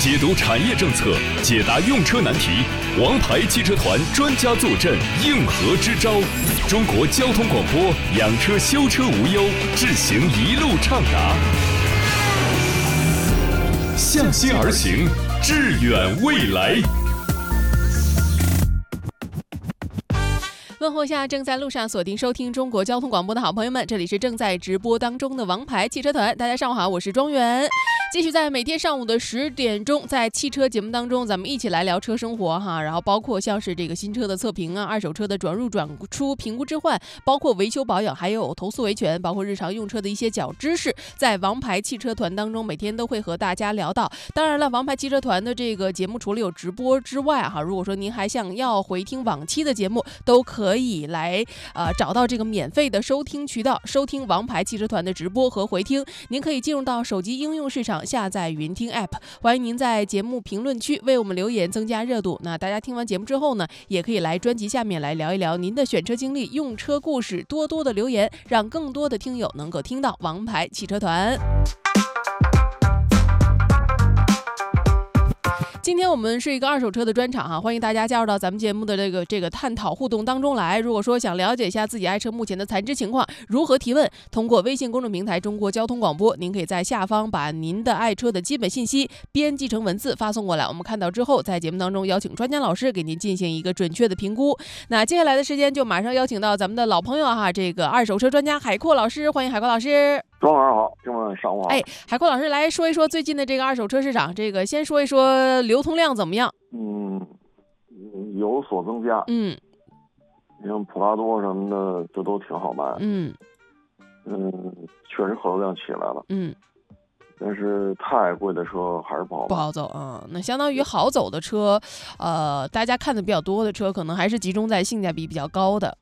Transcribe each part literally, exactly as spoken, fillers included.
解读产业政策，解答用车难题，王牌汽车团专家坐镇，应和支招。中国交通广播，养车修车无忧，智行一路畅达。向心而行，致远未来。 问候下正在路上锁定收听中国交通广播的好朋友们，这里是正在直播当中的王牌汽车团。大家上午好，我是庄园。继续在每天上午的十点钟，在汽车节目当中，咱们一起来聊车生活哈。然后包括像是这个新车的测评啊，二手车的转入转出、评估置换，包括维修保养，还有投诉维权，包括日常用车的一些小知识，在王牌汽车团当中，每天都会和大家聊到。当然了，王牌汽车团的这个节目除了有直播之外哈，如果说您还想要回听往期的节目，都可以来呃找到这个免费的收听渠道，收听王牌汽车团的直播和回听。您可以进入到手机应用市场下载云听 App， 欢迎您在节目评论区为我们留言，增加热度。那大家听完节目之后呢，也可以来专辑下面来聊一聊您的选车经历、用车故事，多多的留言，让更多的听友能够听到王牌汽车团。今天我们是一个二手车的专场哈，欢迎大家加入到咱们节目的这个这个探讨互动当中来。如果说想了解一下自己爱车目前的残值情况，如何提问，通过微信公众平台中国交通广播，您可以在下方把您的爱车的基本信息编辑成文字发送过来，我们看到之后在节目当中邀请专家老师给您进行一个准确的评估。那接下来的时间就马上邀请到咱们的老朋友哈，这个二手车专家海阔老师，欢迎海阔老师。 庄老师好，听众上午好。 哎，海阔老师来说一说最近的这个二手车市场，这个先说一说流通量怎么样？ 嗯，有所增加。 嗯， 像普拉多什么的，这都挺好卖。 嗯嗯，确实合作量起来了。 嗯， 但是太贵的车还是不好卖。 不好走啊、嗯。那相当于好走的车，呃，大家看的比较多的车，可能还是集中在性价比比较高的。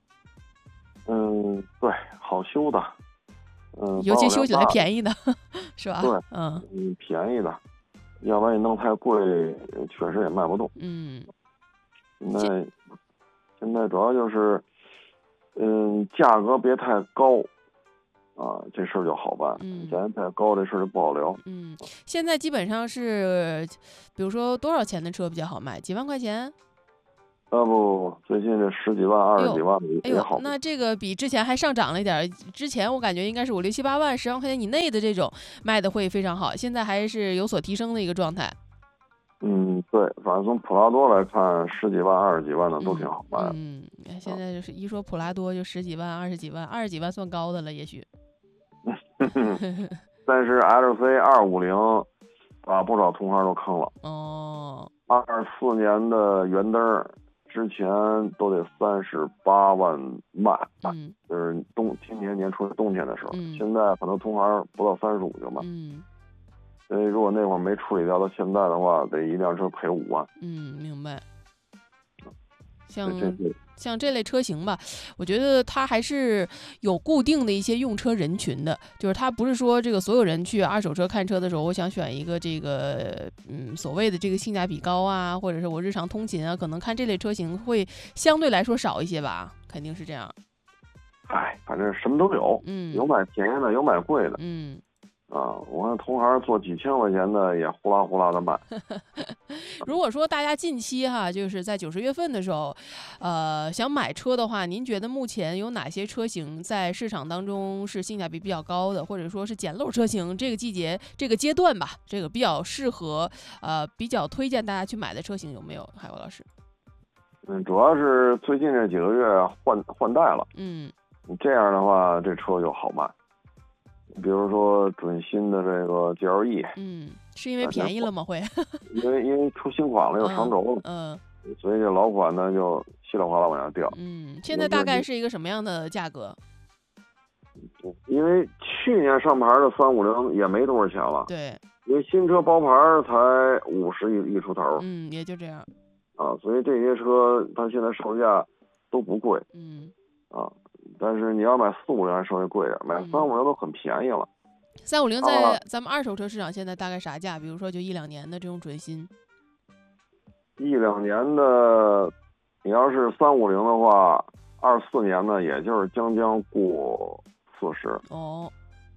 嗯，对，好修的。嗯， 尤其修起来便宜的，是吧？ 对， 嗯嗯，便宜的，要不然你弄太贵，确实也卖不动。 嗯， 现在现在主要就是，嗯，价格别太高，啊，这事儿就好办。 嗯， 价格太高，这事儿就不好聊。 嗯，现在基本上是，比如说多少钱的车比较好卖？几万块钱？ 呃不，最近这十几万、二十几万的也好。 哎呦，那这个比之前还上涨了一点。之前我感觉应该是五六七八万、十万块钱以内的这种卖的会非常好，现在还是有所提升的一个状态。 嗯，对，反正从普拉多来看，十几万、二十几万的都挺好卖的。 嗯，嗯，现在就是一说普拉多就十几万、二十几万，二十几万算高的了，也许。 但是 L C 二五零把不少同行都坑了。 哦。 二四年的圆灯之前都得三十八万卖， 嗯， 就是冬今年年初冬天的时候， 嗯， 现在可能同行不到三十五就卖。 嗯， 所以如果那会儿没处理掉，到现在的话，得一辆车赔五万。 嗯，明白。像这像这类车型吧，我觉得它还是有固定的一些用车人群的，就是它不是说这个所有人去二手车看车的时候，我想选一个这个嗯所谓的这个性价比高啊，或者是我日常通勤啊，可能看这类车型会相对来说少一些吧，肯定是这样。 哎，反正什么都有， 嗯， 有买便宜的，有买贵的， 嗯。 啊，我看同行做几千块钱的也呼啦呼啦的卖。 如果说大家近期哈，就是在九十月份的时候，呃，想买车的话，您觉得目前有哪些车型在市场当中是性价比比较高的，或者说是捡漏车型？这个季节、这个阶段吧，这个比较适合，呃，比较推荐大家去买的车型有没有？海沃老师？ 嗯，主要是最近这几个月换换代了。 嗯， 这样的话，这车就好卖。比如说准新的这个 G L E， 嗯，是因为便宜了吗？会？ 因为因为出新款了，又长轴了， 嗯， 嗯，所以这老款呢就稀里哗啦往下掉。 嗯，现在大概是一个什么样的价格？ 因为去年上牌的三五零也没多少钱了， 对， 因为新车包牌才五十一一出头， 嗯，也就这样啊，所以这些车它现在售价都不贵， 嗯， 啊。但是你要买四五零稍微贵点，买三五零都很便宜了。 三五零在咱们二手车市场现在大概啥价？比如说就一两年的这种准新， 一两年的，你要是三五零的话，二四年呢，也就是将将过四十。 哦，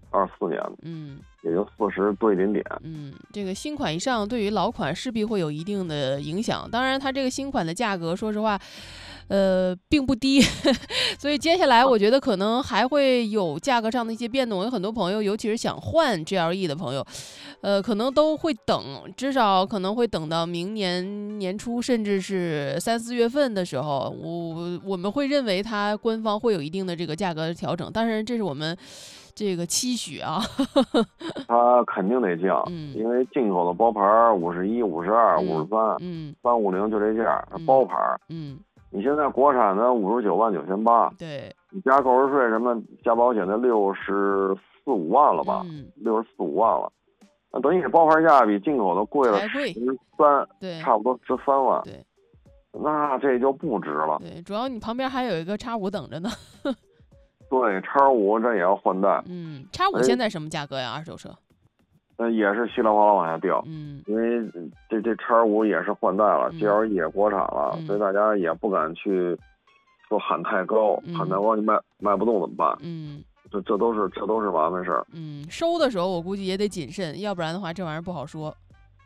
二四年的， 嗯， 也就四十多一点点。 嗯，这个新款以上对于老款势必会有一定的影响。当然，它这个新款的价格，说实话，呃，并不低，所以接下来我觉得可能还会有价格上的一些变动。有很多朋友，尤其是想换 G L E 的朋友，呃，可能都会等，至少可能会等到明年年初，甚至是三四月份的时候，我我们会认为它官方会有一定的这个价格调整。当然，这是我们这个期许啊。 它肯定得降， 嗯， 因为进口的包牌五十一、五十二、五十三、 嗯， 三五零就这价， 嗯包牌。 嗯， 你现在国产的五十九万九千八， 对， 你加购置税什么加保险的六十四五万了吧？ 嗯， 六十四五万了，那等于你包牌价比进口的贵了还贵十三， 对， 差不多十三万。 对， 那这就不值了。 对，主要你旁边还有一个叉五等着呢。 对，叉五这也要换代。 嗯，叉五现在什么价格呀？二手车？ 那也是稀里哗啦往下掉。 嗯， 因为这这叉五也是换代了、 嗯、 ，G L E 也国产了、 嗯， 所以大家也不敢去说喊太高， 嗯、 喊太高你卖卖不动怎么办？ 嗯， 这这都是这都是麻烦事儿。 嗯，收的时候我估计也得谨慎，要不然的话这玩意儿不好说。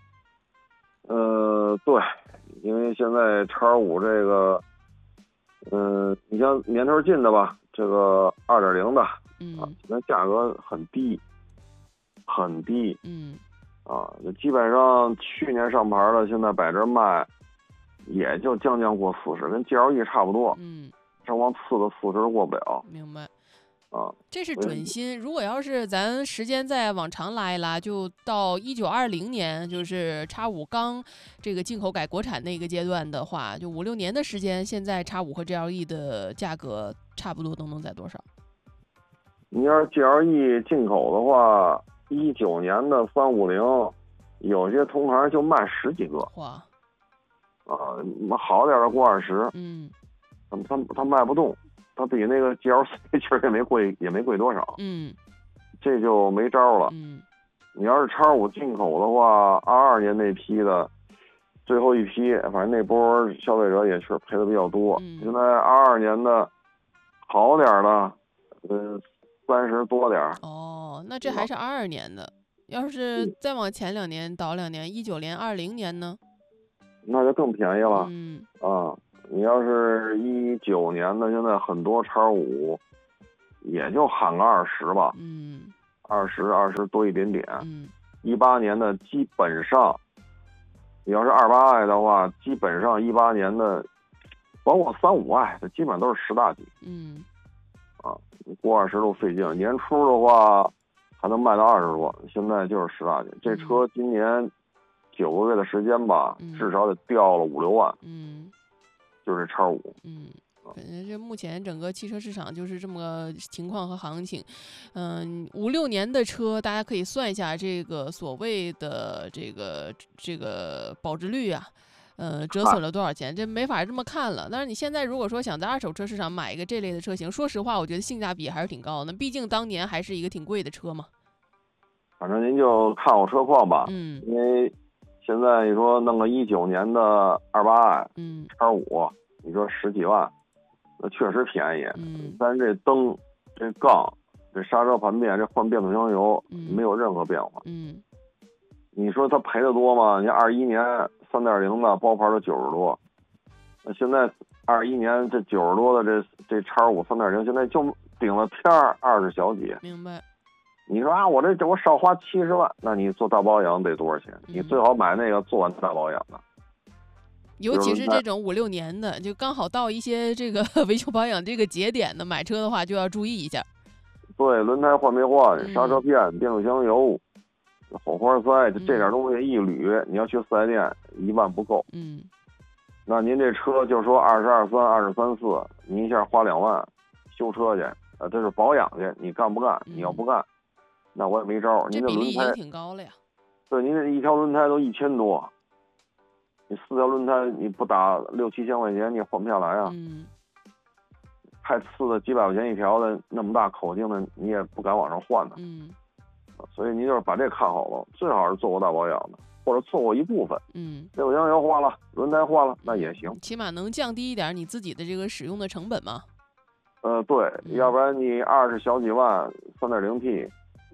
呃，对，因为现在叉五这个，嗯、呃，你像年头近的吧，这个二点零的， 嗯， 啊，那价格很低，很低， 嗯， 啊，基本上去年上牌的，现在摆这卖，也就将将过四十，跟 G L E 差不多， 嗯， 这往次的四十过不了。 明白。 啊， 这是准新。如果要是咱时间再往长拉一拉，就到一九二零年，就是叉五刚这个进口改国产那个阶段的话，就五六年的时间，现在叉五和 G L E 的价格差不多都能在多少？ 你要是 G L E 进口的话，一九年的三五零，有些同行就卖十几个。 哇！ 啊，好点的过二十。 嗯。 他他他卖不动。它比那个 G L C 其实也没贵，也没贵多少， 嗯， 这就没招了。 嗯， 你要是叉五进口的话，二二年那批的最后一批，反正那波消费者也是赔的比较多。 嗯、 现在二二年的好点的，呃，三十多点。 哦，那这还是二二年的，要是再往前两年倒两年，一九年、二零年呢？ 那就更便宜了。 嗯啊。你要是一九年的，现在很多叉五，也就喊个二十吧， 嗯， 二十二十多一点点。 嗯， 一八年的基本上，你要是二八 i 的话，基本上一八年的，包括三五 i 的，基本上都是十大几。 嗯， 啊，过二十都费劲。年初的话还能卖到二十多，现在就是十大几。这车今年九个月的时间吧， 嗯、 至少得掉了五六万。 嗯。 就是叉五， 嗯，反正这目前整个汽车市场就是这么个情况和行情。嗯，五六年的车，大家可以算一下这个所谓的这个这个保值率啊，呃，折损了多少钱？这没法这么看了。但是你现在如果说想在二手车市场买一个这类的车型，说实话，我觉得性价比还是挺高的，毕竟当年还是一个挺贵的车嘛。 反正您就看好车况吧， 嗯， 因为现在你说弄个一九年的二八 i， 嗯， 叉五。你说十几万，那确实便宜。 嗯， 但是这灯、这杠、这刹车盘变、这换变速箱油， 嗯、 没有任何变化。 嗯， 你说他赔的多吗？你二一年三点零的包牌都九十多，那现在二一年这九十多的这这叉五三点零，现在就顶了天儿二十小几。 明白。 你说啊，我这我少花七十万，那你做大保养得多少钱？ 嗯、 你最好买那个做完大保养的。 尤其是这种五六年的，就刚好到一些这个维修保养这个节点的，买车的话就要注意一下。 对，轮胎换没换，刹车片、嗯、变速箱油、火花塞，就这点东西一捋，嗯、你要去四 S 店一万不够。 嗯。 那您这车就说二十二三、二十三四，您一下花两万修车去，呃，这是保养去，你干不干？ 嗯、 你要不干，那我也没招。 这比例已经挺高了呀。 对，您这一条轮胎都一千多。你四条轮胎你不打六七千块钱你也换不下来啊！ 嗯， 太次的几百块钱一条的那么大口径的你也不敢往上换的。 嗯， 所以您就是把这看好了，最好是做过大保养的，或者做过一部分。 嗯， 变速箱油换了，轮胎换了，那也行， 起码能降低一点你自己的这个使用的成本嘛。 呃，对， 嗯、 要不然你二十小几万三点零 T，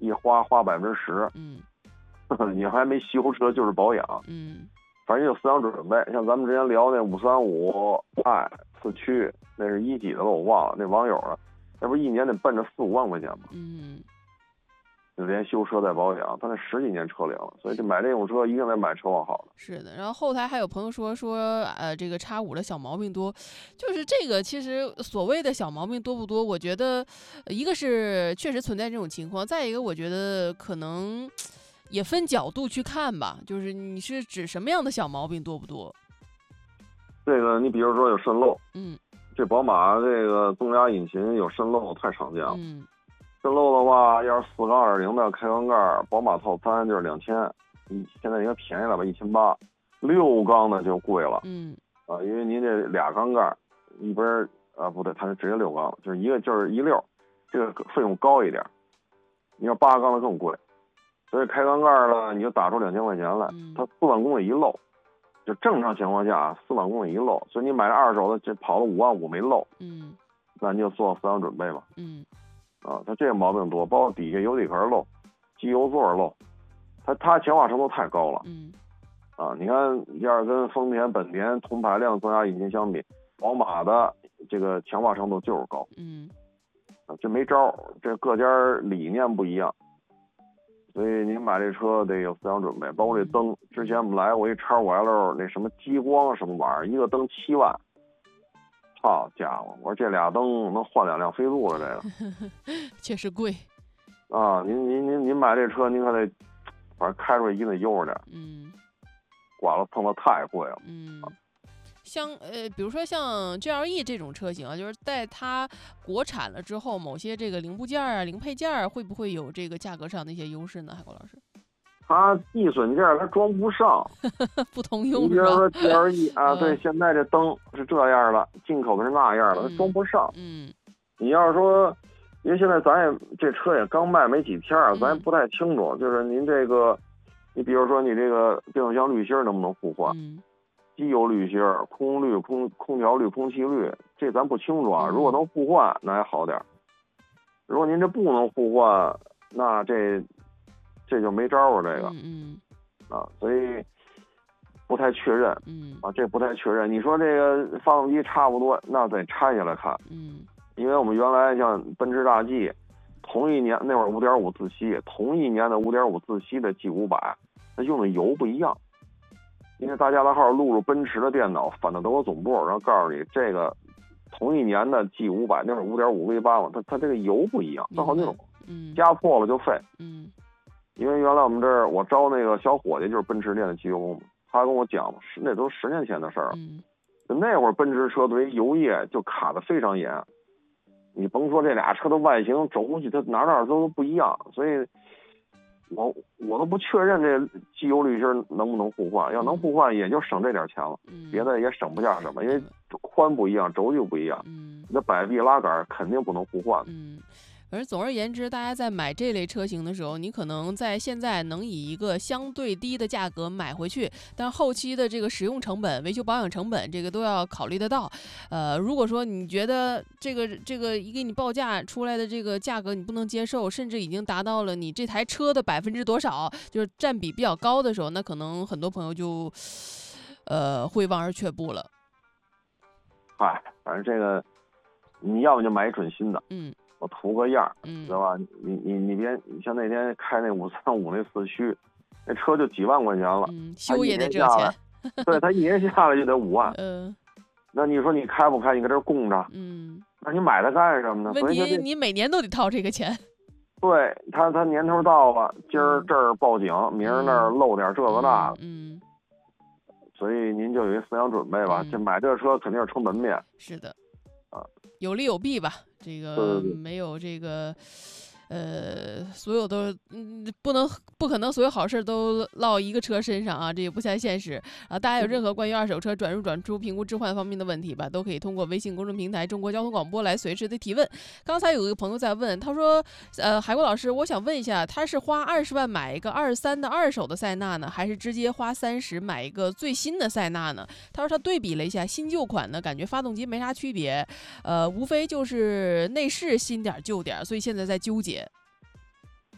一花花百分之十， 嗯， 你还没修车就是保养， 嗯， 反正就思想准备。像咱们之前聊那五三五 i 四驱，那是一几的了，我忘了那网友啊，那不一年得奔着四五万块钱吗？ 嗯。 就连修车带保养，他那十几年车龄了，所以就买这种车一定得买车况好的。 是的，然后后台还有朋友说说，呃，这个叉五的小毛病多，就是这个其实所谓的小毛病多不多？我觉得一个是确实存在这种情况，再一个我觉得可能也分角度去看吧，就是你是指什么样的小毛病多不多？ 这个你比如说有渗漏， 嗯， 这宝马这个动压引擎有渗漏太常见了。 嗯。 渗漏的话，要是四缸二零的开缸盖，宝马套餐就是两千，嗯，现在应该便宜了吧，一千八。六缸的就贵了， 嗯， 啊，因为您这俩缸盖，一边啊不对，它是直接六缸，就是一个就是一溜，这个费用高一点。你要八缸的更贵，所以开缸盖呢，你就打出两千块钱来，它四万公里一漏，就正常情况下四万公里一漏，所以你买了二手的，这跑了五万五没漏， 嗯， 那你就做思想准备吧， 嗯。 啊，它这个毛病多，包括底下油底壳漏、机油座漏，它它强化程度太高了。 嗯， 啊，你看，要是跟丰田、本田同排量增压引擎相比，宝马的这个强化程度就是高。 嗯， 啊，这没招，这各家理念不一样，所以您买这车得有思想准备。包括这灯，之前我们来过一叉五 L 那什么激光什么玩意儿，一个灯七万。好家伙！我说这俩灯能换两辆飞度了，这个确实贵啊！您您您您买这车，您可得反正开出去一定得悠着点。 嗯， 刮了碰到太贵了。 嗯，像呃，比如说像 G L E 这种车型啊，就是在它国产了之后，某些这个零部件啊、零配件会不会有这个价格上的一些优势呢？海国老师？ 它易损件它装不上， 不通用是吧？ 你比如说 G L E 啊，对，现在这灯是这样的，进口的是那样的，它装不上。 嗯， 你要是说，因为现在咱也这车也刚卖没几天，咱也不太清楚，就是您这个，你比如说你这个变速箱滤芯能不能互换？ 嗯， 机油滤芯、空滤、空空调滤、空气滤，这咱不清楚啊。如果能互换，那还好点。如果您这不能互换，那这。这就没招了，这个， 嗯嗯，啊，所以不太确认， 嗯， 啊，这不太确认。你说这个发动机差不多，那得拆下来看， 嗯， 因为我们原来像奔驰大 G，同一年那会儿五点五自吸，同一年的五点五自吸的 G 五百，它用的油不一样。因为大家的号录入奔驰的电脑，反到德国总部，然后告诉你这个同一年的 G 五百，那会儿五点五 V 八嘛，它它这个油不一样，分好几种， 嗯， 加错了就废， 嗯。 因为原来我们这儿我招那个小伙计就是奔驰店的机油工，他跟我讲，是那都十年前的事儿了。 嗯， 那会儿奔驰车对于油液就卡得非常严，你甭说这俩车的外形轴距，它哪哪都不一样，所以我我都不确认这机油滤芯能不能互换，要能互换也就省这点钱了， 嗯、 别的也省不下什么，因为宽不一样，轴距不一样， 嗯， 你的摆臂拉杆肯定不能互换。 嗯。而总而言之，大家在买这类车型的时候，你可能在现在能以一个相对低的价格买回去，但后期的这个使用成本、维修保养成本，这个都要考虑得到。呃，如果说你觉得这个这个一给你报价出来的这个价格你不能接受，甚至已经达到了你这台车的百分之多少，就是占比比较高的时候，那可能很多朋友就呃会望而却步了。 嗨，反正这个你要么就买一准新的， 嗯。 我图个样， 嗯， 知道吧？你你你别，你像那天开那五三五那四驱，那车就几万块钱了， 嗯，修也得这钱， 对他一年下来就得五万， 嗯、呃， 那你说你开不开？你搁这供着， 嗯， 那你买它干什么呢？ 问题你每年都得掏这个钱， 对他他年头到了，今儿这儿报警，明儿那儿漏点这个那个， 嗯， 所以您就有一思想准备吧，这、嗯、买这个车肯定是成本面， 是的， 啊， 有利有弊吧。这个没有这个，呃，所有都嗯不能不可能所有好事都落一个车身上啊，这也不太现实啊。大家有任何关于二手车转入转出、评估置换方面的问题吧，都可以通过微信公众平台中国交通广播来随时的提问。刚才有一个朋友在问，他说，呃，海国老师，我想问一下，他是花二十万买一个二十三的二手的塞纳呢，还是直接花三十买一个最新的塞纳呢？他说他对比了一下新旧款呢，感觉发动机没啥区别，呃，无非就是内饰新点旧点，所以现在在纠结。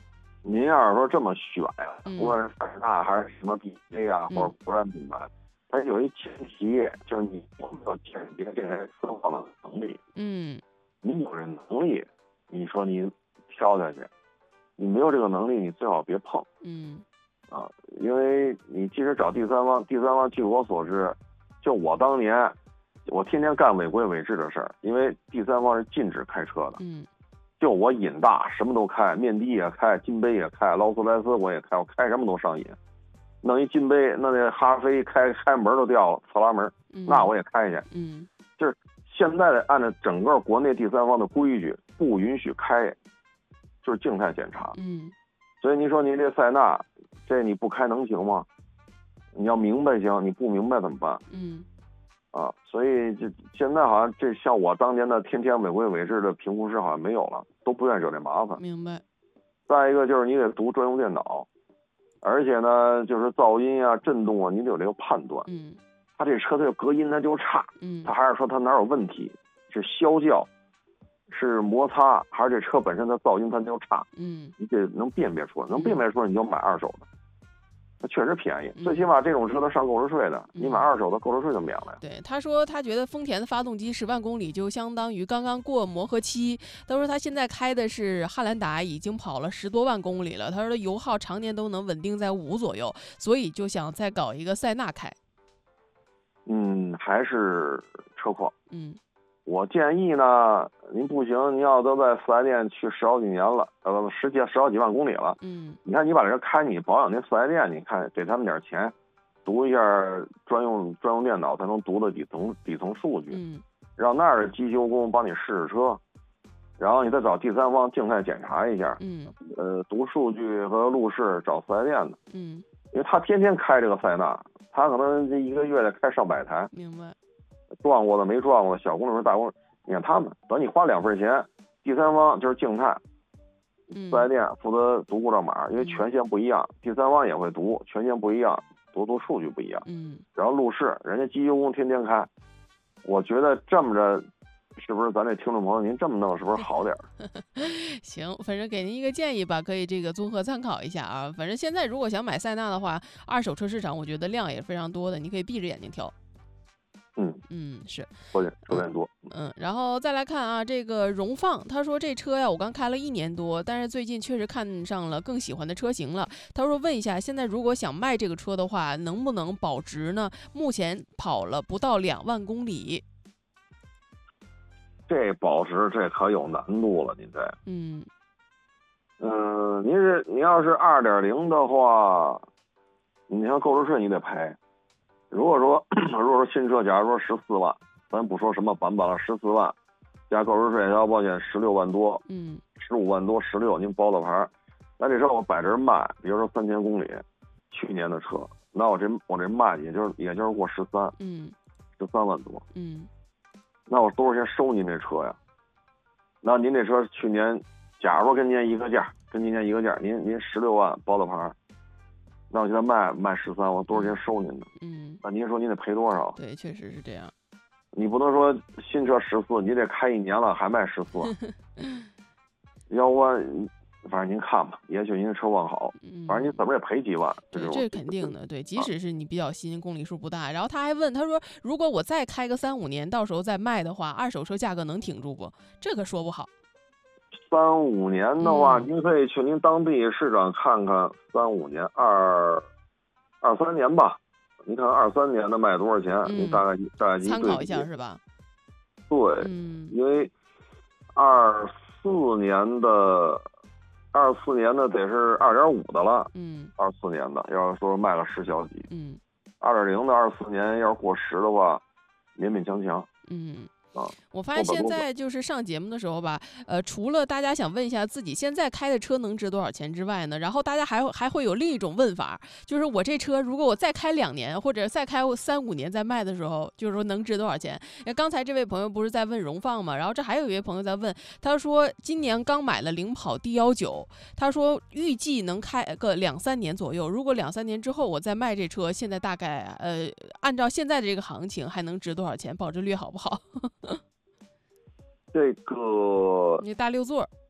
您要是说这么选呀、啊， 嗯、 不管是塞纳还是什么 B A 啊， 嗯、 或者国产品牌，它有一前提，就是你有没有鉴别这台车况的能力。 嗯， 你有这能力，你说你挑下去，你没有这个能力，你最好别碰。 嗯， 啊，因为你即使找第三方，第三方据我所知，就我当年，我天天干违规违制的事儿，因为第三方是禁止开车的。 嗯， 就我瘾大，什么都开，面的也开，金杯也开，劳斯莱斯我也开，我开什么都上瘾。弄一金杯，那那哈飞开开门都掉了，侧拉门，那我也开去。 嗯， 就是现在的按照整个国内第三方的规矩，不允许开，就是静态检查。 嗯， 所以你说你这塞纳，这你不开能行吗？你要明白行，你不明白怎么办？ 嗯， 啊，所以这现在好像这像我当年的天天违规违制的评估师好像没有了，都不愿意惹这麻烦。 明白。 再一个就是你得读专用电脑，而且呢，就是噪音啊、震动啊，你得有这个判断。 嗯， 它这车它就隔音它就差， 嗯， 它还是说它哪有问题？是消叫，是摩擦，还是这车本身的噪音它就差？ 嗯， 你得能辨别出来，能辨别出来你就买二手的。它确实便宜， 嗯、 最起码这种车它上购置税的， 嗯、 你买二手的购置税就免了呀。 对，他说他觉得丰田的发动机十万公里就相当于刚刚过磨合期。他说他现在开的是汉兰达，已经跑了十多万公里了。他说油耗常年都能稳定在五左右，所以就想再搞一个塞纳开。 嗯，还是车况。 嗯， 我建议呢，您不行，您要都在四 S 店去十好几年了，呃，十几十好几万公里了。 嗯， 你看你把这车开，你保养那四 S 店，你看给他们点钱，读一下专用专用电脑，才能读的底层底层数据。 嗯， 让那儿的机修工帮你试试车，然后你再找第三方静态检查一下。 嗯， 呃，读数据和路试找四 S 店的。 嗯， 因为他天天开这个塞纳，他可能这一个月得开上百台。 明白。 撞过的没撞过的，小公里数大公里，你看他们，等你花两份钱，第三方就是静态， 嗯， 四 S 店负责读故障码，因为权限不一样，第三方也会读，权限不一样，读读数据不一样。 嗯， 然后路试，人家机修工天天开，我觉得这么着，是不是咱这听众朋友您这么弄是不是好点？ 行，反正给您一个建议吧，可以这个综合参考一下啊。反正现在如果想买塞纳的话，二手车市场我觉得量也非常多的，你可以闭着眼睛挑。 嗯嗯，是， 车点车点多。 嗯，然后再来看啊，这个荣放，他说这车呀，我刚开了一年多，但是最近确实看上了更喜欢的车型了。他说问一下，现在如果想卖这个车的话，能不能保值呢？目前跑了不到两万公里。 这保值这可有难度了，您这。 嗯。 嗯，您是您要是二点零的话，你像购置税你得赔。如果说如果说新车，假如说十四万，咱不说什么版本了，十四万加购置税，要保险十六万多， 嗯， 十五万多，十六，您包了牌，那这车我摆这儿卖，比如说三千公里，去年的车，那我这我这卖也就是也就是过十三， 嗯， 十三万多， 嗯， 那我多少钱收您这车呀？那您这车去年，假如说跟您一个价，跟今年一个价，您您十六万包了牌。那我现在卖卖十三，我多少钱收您呢？ 嗯， 那您说您得赔多少？ 对，确实是这样。 你不能说新车十四，你得开一年了还卖十四，要不反正您看吧，也许您车况好，反正你怎么也赔几万。 对， 这这肯定的。对，即使是你比较新，公里数不大。然后他还问，他说如果我再开个三五年，到时候再卖的话，二手车价格能挺住不？这可说不好。 三五年的话， 嗯、 您可以去您当地市场看看，三五年二二三年吧，您看二三年的卖多少钱， 嗯、 您大概大概参考一下是吧？ 对， 嗯， 因为二四年的二四年的得是二点五的了， 嗯， 二四年的要是说卖了十小几， 嗯， 二点零的二四年要是过十的话，勉勉强强， 嗯。 啊， 我发现现在就是上节目的时候吧，呃，除了大家想问一下自己现在开的车能值多少钱之外呢，然后大家还还会有另一种问法，就是我这车如果我再开两年或者再开三五年再卖的时候，就是说能值多少钱？那刚才这位朋友不是在问荣放嘛，然后这还有一位朋友在问，他说今年刚买了领跑 D 一九，他说预计能开个两三年左右，如果两三年之后我再卖这车，现在大概呃按照现在的这个行情还能值多少钱？保值率好不好？ 这个你大六座，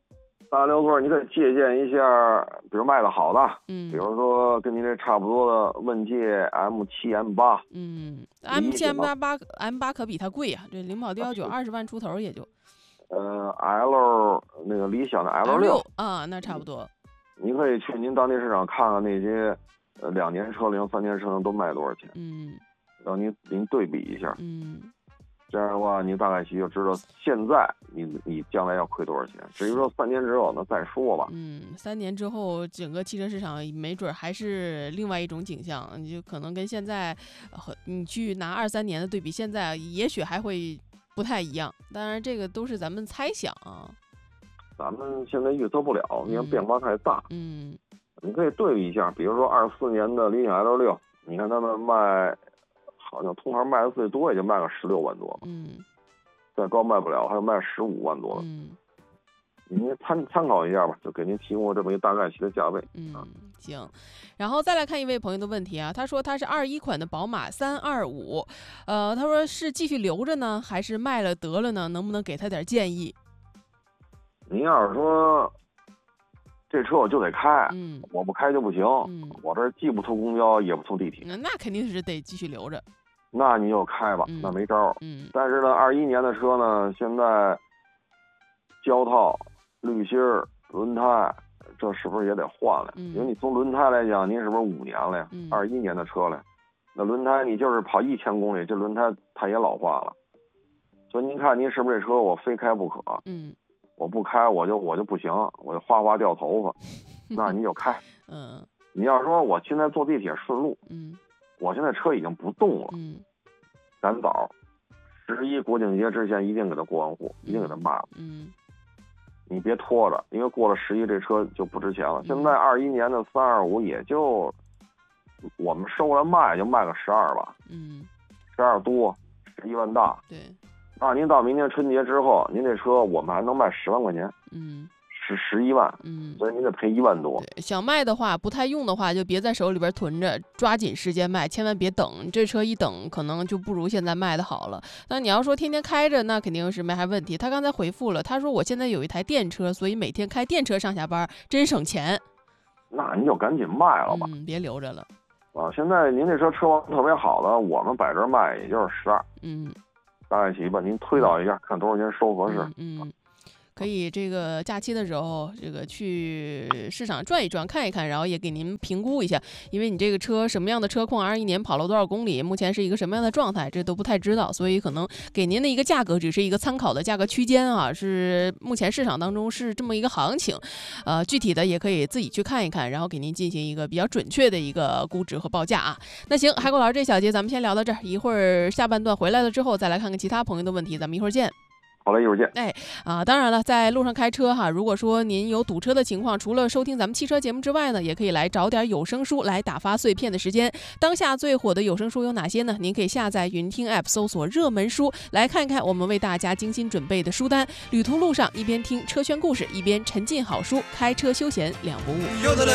大六座你可以借鉴一下，比如卖的好的， 嗯， 比如说跟你这差不多的问界 M 七 M 八， 嗯 ，M 七 M 八八 M 八可比它贵呀、啊，这零跑幺九二十万出头也就。 呃 ，L 那个理想的 L 六啊，那差不多。 你可以去您当地市场看看那些，呃，两年车龄、三年车龄都卖多少钱， 嗯， 让您您对比一下， 嗯。 这样的话，你大概其就知道现在你你将来要亏多少钱。至于说三年之后，那再说吧。 嗯，三年之后，整个汽车市场没准还是另外一种景象，你就可能跟现在和你去拿二三年的对比，现在也许还会不太一样。当然，这个都是咱们猜想啊。 咱们现在预测不了，因为变化太大。 嗯， 你可以对比一下，比如说二四年的理想 L 六，你看他们卖。好像通常卖的最多也就卖个十六万多， 嗯， 再高卖不了，还有卖十五万多的， 嗯， 您参参考一下吧，就给您提供这么一个大概其的价位。 嗯，行，然后再来看一位朋友的问题啊，他说他是二一款的宝马三二五，呃，他说是继续留着呢，还是卖了得了呢？能不能给他点建议？ 您要是说这车我就得开， 嗯， 我不开就不行， 嗯， 我这既不图公交也不图地铁， 那肯定是得继续留着。 那你就开吧， 嗯、 那没招。 嗯， 但是呢，二一年的车呢，现在胶套、滤芯儿、轮胎，这是不是也得换了？ 嗯、 因为你从轮胎来讲，您是不是五年了呀？二一、嗯、年的车了，那轮胎你就是跑一千公里，这轮胎它也老化了。所以您看，您是不是这车我非开不可？ 嗯， 我不开我就我就不行，我就哗哗掉头发，那你就开。 嗯， 你要说我现在坐地铁顺路， 嗯。 我现在车已经不动了， 嗯， 赶早，十一国庆节之前一定给他过完户， 嗯、 一定给他卖了。 嗯， 你别拖着，因为过了十一这车就不值钱了。嗯、现在二一年的三二五也就我们收来卖就卖个十二吧， 嗯， 十二多，十一万大。 对， 那您到明年春节之后，您这车我们还能卖十万块钱。 嗯。 是十一万， 嗯， 所以您得赔一万多。 想卖的话，不太用的话，就别在手里边囤着，抓紧时间卖，千万别等。这车一等，可能就不如现在卖的好了。那你要说天天开着，那肯定是没啥问题。他刚才回复了，他说我现在有一台电车，所以每天开电车上下班，真省钱。 那你就赶紧卖了吧， 嗯，别留着了。 啊，现在您这车车况特别好的，我们摆这卖也就是十二， 嗯， 大概齐吧，您推导一下，看多少钱收合适。 嗯。嗯，可以这个假期的时候，这个去市场转一转，看一看，然后也给您评估一下，因为你这个车什么样的车况，二一年跑了多少公里，目前是一个什么样的状态，这都不太知道，所以可能给您的一个价格只是一个参考的价格区间啊，是目前市场当中是这么一个行情，呃，具体的也可以自己去看一看，然后给您进行一个比较准确的一个估值和报价啊。那行，海狗老师这小节咱们先聊到这儿，一会儿下半段回来了之后，再来看看其他朋友的问题，咱们一会儿见。 好嘞，一会儿见。 哎啊，当然了，在路上开车哈，如果说您有堵车的情况，除了收听咱们汽车节目之外呢，也可以来找点有声书来打发碎片的时间。当下最火的有声书有哪些呢？您可以下载云听 App， 搜索热门书，来看看我们为大家精心准备的书单。旅途路上一边听车圈故事，一边沉浸好书，开车休闲两不误。